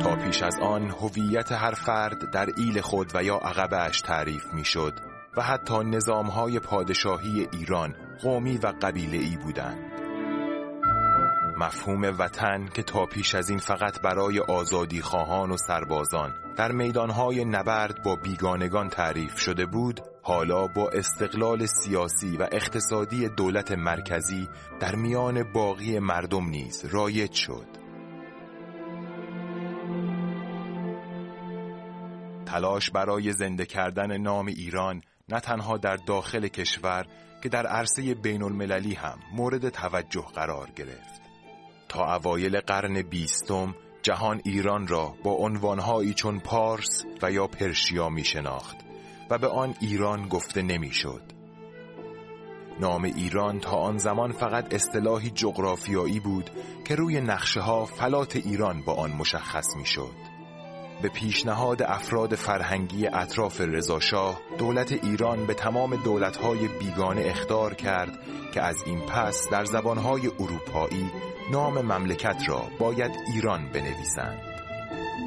تا پیش از آن هویت هر فرد در ایل خود و یا عقبش تعریف میشد و حتی نظامهای پادشاهی ایران قومی و قبیله‌ای بودند. مفهوم وطن که تا پیش از این فقط برای آزادی خواهان و سربازان در میدانهای نبرد با بیگانگان تعریف شده بود، حالا با استقلال سیاسی و اقتصادی دولت مرکزی در میان باقی مردم نیز رایج شد. تلاش برای زنده کردن نام ایران نه تنها در داخل کشور که در عرصه بین المللی هم مورد توجه قرار گرفت. تا اوایل قرن 20 جهان ایران را با عنوانهایی چون پارس و یا پرشیا می شناخت و به آن ایران گفته نمی شد. نام ایران تا آن زمان فقط اصطلاحی جغرافیایی بود که روی نقشه ها فلات ایران با آن مشخص می شد. به پیشنهاد افراد فرهنگی اطراف رضاشاه، دولت ایران به تمام دولت‌های بیگانه اخطار کرد که از این پس در زبان‌های اروپایی نام مملکت را باید ایران بنویسند.